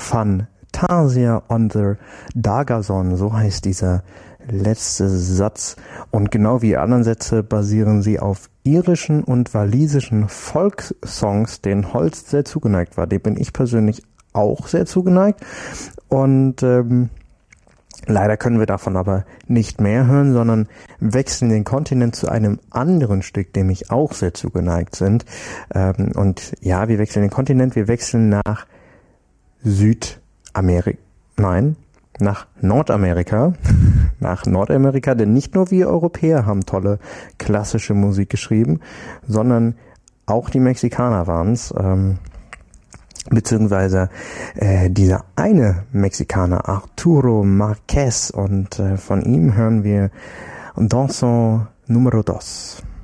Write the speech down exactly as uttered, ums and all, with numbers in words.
Fantasia on the Dagazon, so heißt dieser letzte Satz. Und genau wie die anderen Sätze basieren sie auf irischen und walisischen Folksongs, denen Holst sehr zugeneigt war. Dem bin ich persönlich auch sehr zugeneigt. Und ähm, leider können wir davon aber nicht mehr hören, sondern wechseln den Kontinent zu einem anderen Stück, dem ich auch sehr zugeneigt sind. Ähm, und ja, wir wechseln den Kontinent, wir wechseln nach Südamerika, nein, nach Nordamerika, nach Nordamerika, denn nicht nur wir Europäer haben tolle klassische Musik geschrieben, sondern auch die Mexikaner waren es, ähm, beziehungsweise äh, dieser eine Mexikaner, Arturo Márquez, und äh, von ihm hören wir Danzón Número dos.